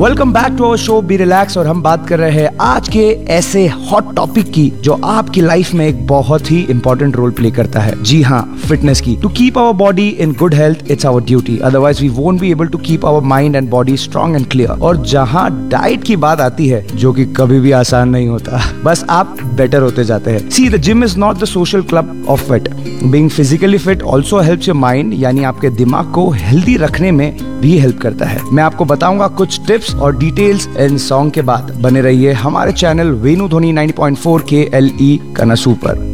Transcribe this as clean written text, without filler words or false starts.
Welcome back to our show be relax और हम बात कर रहे हैं आज के ऐसे हॉट टॉपिक की जो आपकी लाइफ में एक बहुत ही इंपॉर्टेंट रोल प्ले करता है। जी हाँ, फिटनेस की। To keep our body in good health it's our duty, otherwise we won't be able to keep our mind and body strong and clear. और जहाँ डाइट की बात आती है, जो कि कभी भी आसान नहीं होता, बस आप बेटर होते जाते हैं। सी, the gym is not the social club of fit. Being physically fit also helps your mind, यानी आपके दिमाग को हेल्दी रखने में भी हेल्प करता है। मैं आपको बताऊंगा कुछ टिप्स और डिटेल्स इन सॉन्ग के बाद। बने रहिए हमारे चैनल वेनु ध्वनि 90.4 KLE कनसू पर।